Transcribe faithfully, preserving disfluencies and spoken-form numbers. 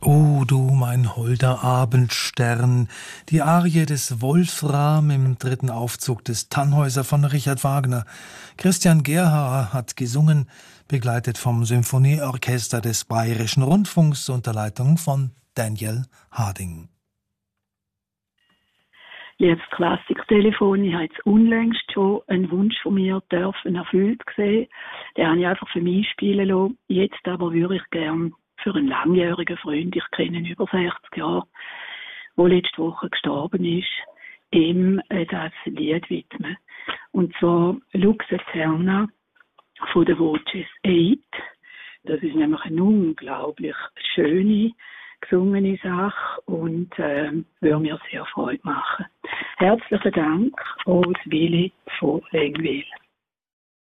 O du mein holder Abendstern, die Arie des Wolfram im dritten Aufzug des Tannhäuser von Richard Wagner. Christian Gerhaher hat gesungen, begleitet vom Symphonieorchester des Bayerischen Rundfunks unter Leitung von Daniel Harding. Liebes Klassiktelefon, ich habe jetzt unlängst schon einen Wunsch von mir dürfen erfüllt gesehen. Den habe ich einfach für mich spielen lassen. Jetzt aber würde ich gerne für einen langjährigen Freund, ich kenne ihn über sechzig Jahre, der letzte Woche gestorben ist, ihm äh, das Lied widmen. Und zwar Lux Eterna von den Voces Eight. Das ist nämlich eine unglaublich schöne, gesungene Sache und äh, würde mir sehr Freude machen. Herzlichen Dank, Rose Willi von Lengwil.